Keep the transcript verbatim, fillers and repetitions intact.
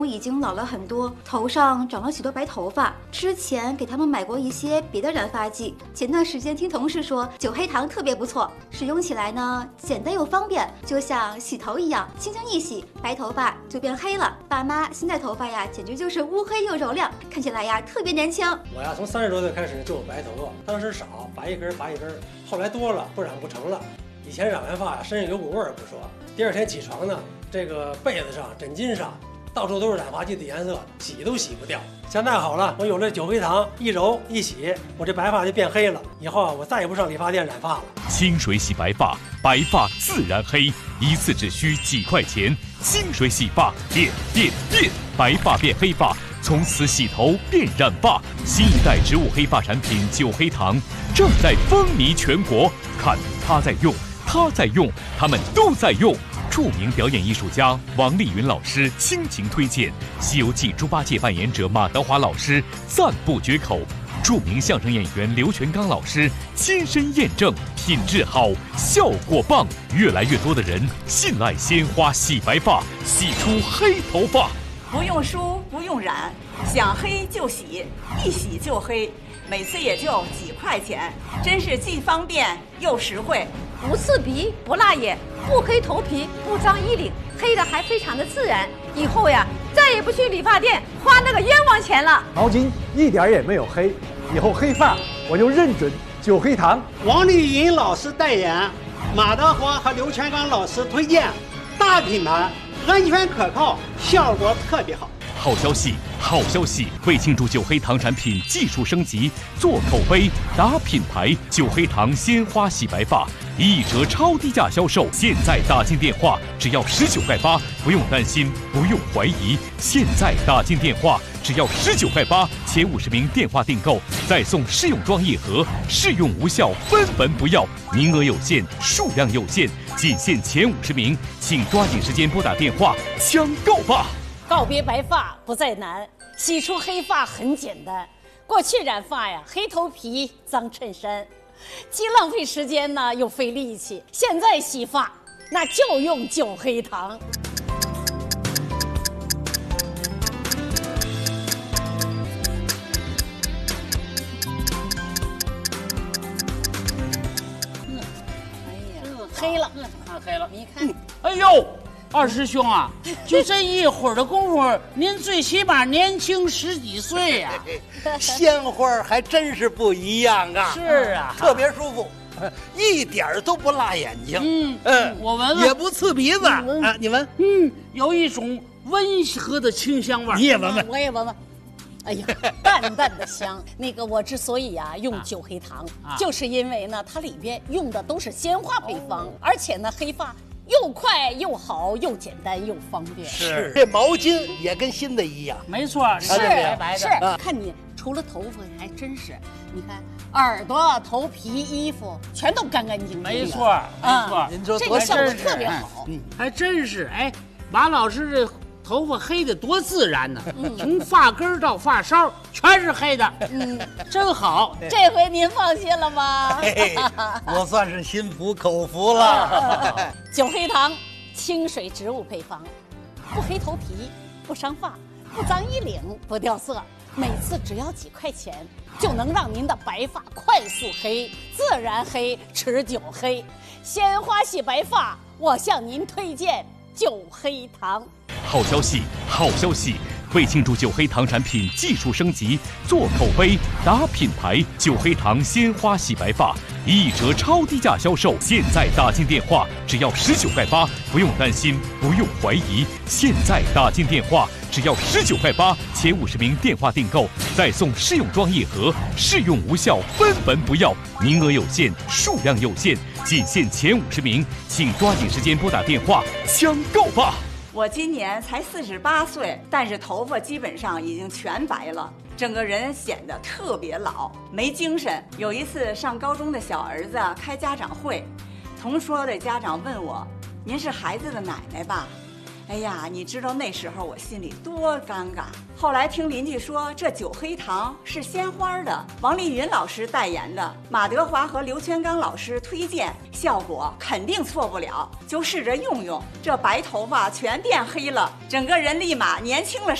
我已经老了很多，头上长了许多白头发。之前给他们买过一些别的染发剂，前段时间听同事说九黑糖特别不错，使用起来呢简单又方便，就像洗头一样，轻轻一洗，白头发就变黑了。爸妈现在头发呀，简直就是乌黑又柔亮，看起来呀特别年轻。 我呀从三十多岁开始就有白头发，当时少，拔一根拔一根，后来多了不染不成了。以前染完发呀，身上有股味儿不说，第二天起床呢，这个被子上、枕巾上。到处都是染发剂的颜色，洗都洗不掉。现在好了，我有了九黑糖，一揉一洗，我这白发就变黑了。以后啊，我再也不上理发店染发了。 清水洗白发，白发自然黑，一次只需几块钱。清水洗发，变变变，白发变黑发，从此洗头变染发。新一代植物黑发产品九黑糖正在风靡全国，看他在用，他在用，他们都在用。著名表演艺术家王丽云老师倾情推荐，《西游记》猪八戒扮演者马德华老师赞不绝口，著名相声演员刘全刚老师亲身验证，品质好，效果棒，越来越多的人信赖鲜花洗白发，洗出黑头发。 不用梳，不用染，想黑就洗，一洗就黑，每次也就几块钱，真是既方便又实惠。 不刺鼻，不辣眼，不黑头皮，不脏衣领，黑的还非常的自然。以后呀，再也不去理发店花那个冤枉钱了。 毛巾一点也没有黑，以后黑发我就认准九黑糖。 王丽云老师代言，马德华和刘全刚老师推荐，大品牌，安全可靠，效果特别好。 好消息，好消息！为庆祝九黑糖产品技术升级，做口碑，打品牌，九黑糖鲜花洗白发一折超低价销售。现在打进电话只要十九块八，不用担心，不用怀疑。现在打进电话只要十九块八，前五十名电话订购再送试用装一盒，试用无效分文不要，名额有限，数量有限，仅限前五十名，请抓紧时间拨打电话抢购吧！ 告别白发不再难，洗出黑发很简单。过去染发呀，黑头皮、脏衬衫，既浪费时间呢，又费力气。现在洗发，那就用九黑糖。 嗯，哎呀， 黑了， 嗯，黑了， 你看， 哎呦。二师兄啊，就这一会儿的功夫，您最起码年轻十几岁呀、 啊！鲜花还真是不一样啊！ 是啊， 特别舒服，一点都不辣眼睛。 嗯嗯，我闻闻也不刺鼻子啊！你闻， 嗯，有一种温和的清香味。 你也闻闻， 我也闻闻。哎呀，淡淡的香。那个我之所以啊用九黑糖，啊、就是因为呢，它里边用的都是鲜花配方，哦、而且呢，黑发。又快又好，又简单又方便。 是，这毛巾也跟新的一样。 没错， 是白白的。 是，啊、看你除了头发还真是，你看耳朵、头皮、衣服全都干干净净的。 没错，没错。 啊、 您说这个效果特别好。 嗯，还真是。哎，马老师这头发黑的多自然呢，嗯、从发根到发梢全是黑的。嗯，真好。 这回您放心了吧？ 我算是心服口服了。 九黑糖，清水植物配方，不黑头皮，不伤发，不脏衣领，不掉色。每次只要几块钱，就能让您的白发快速黑、自然黑、持久黑。鲜花洗白发，我向您推荐九黑糖。 好消息，好消息！为庆祝九黑糖产品技术升级，做口碑，打品牌，九黑糖鲜花洗白发一折超低价销售。现在打进电话只要十九块八，不用担心，不用怀疑。现在打进电话只要十九块八，前五十名电话订购再送试用装一盒，试用无效分文不要，名额有限，数量有限，仅限前五十名，请抓紧时间拨打电话抢购吧！ 我今年才四十八岁，但是头发基本上已经全白了，整个人显得特别老，没精神。有一次上高中的小儿子开家长会，同桌的家长问我：“您是孩子的奶奶吧？” 哎呀，你知道那时候我心里多尴尬。后来听邻居说，这九黑糖是鲜花的，王丽云老师代言的，马德华和刘全刚老师推荐，效果肯定错不了，就试着用用，这白头发全变黑了，整个人立马年轻了